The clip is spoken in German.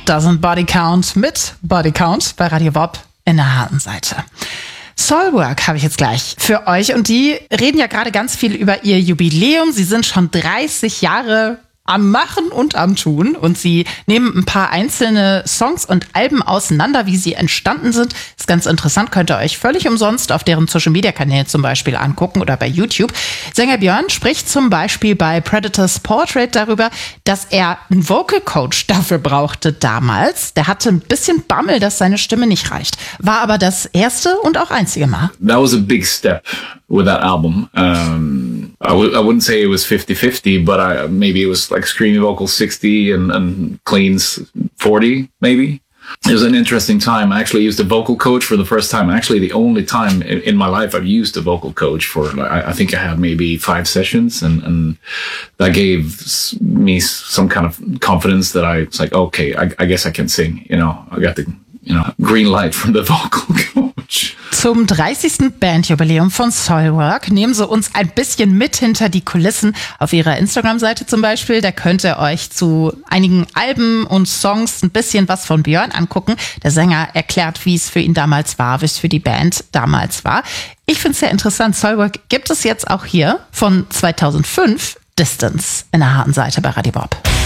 Das sind Body Count mit Body Count bei Radio Bob in der harten Seite. Soilwork habe ich jetzt gleich für euch und die reden ja gerade ganz viel über ihr Jubiläum. Sie sind schon 30 Jahre am Machen und am Tun und sie nehmen ein paar einzelne Songs und Alben auseinander, wie sie entstanden sind. Ist ganz interessant, könnt ihr euch völlig umsonst auf deren Social-Media-Kanälen zum Beispiel angucken oder bei YouTube. Sänger Björn spricht zum Beispiel bei Predators Portrait darüber, dass er einen Vocal Coach dafür brauchte damals. Der hatte ein bisschen Bammel, dass seine Stimme nicht reicht. War aber das erste und auch einzige Mal. That was a big step with that album. I wouldn't say it was 50-50, but maybe it was like screamy vocals 60 and cleans 40, maybe. It was an interesting time. I actually used a vocal coach for the first time. Actually, the only time in my life I've used a vocal coach for, I think I had maybe 5 sessions and that gave me some kind of confidence that I was like, okay, I guess I can sing. You know, I got the, green light from the vocal coach. Zum 30. Bandjubiläum von Soilwork nehmen sie uns ein bisschen mit hinter die Kulissen auf ihrer Instagram-Seite zum Beispiel. Da könnt ihr euch zu einigen Alben und Songs ein bisschen was von Björn angucken. Der Sänger erklärt, wie es für ihn damals war, wie es für die Band damals war. Ich finde es sehr interessant. Soilwork gibt es jetzt auch hier von 2005, Distance, in der harten Seite bei Radio Bob.